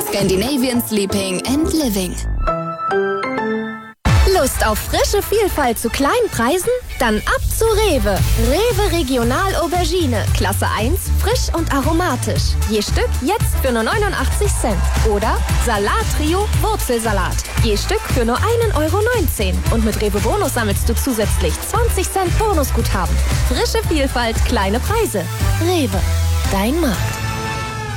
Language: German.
Scandinavian Sleeping and Living. Lust auf frische Vielfalt zu kleinen Preisen? Dann ab zu Rewe. Rewe Regional Aubergine, Klasse 1, frisch und aromatisch. Je Stück jetzt für nur 89 Cent. Oder Salat Trio Wurzelsalat. Je Stück für nur 1,19 €. Und mit Rewe Bonus sammelst du zusätzlich 20 Cent Bonusguthaben. Frische Vielfalt, kleine Preise. Rewe, dein Markt.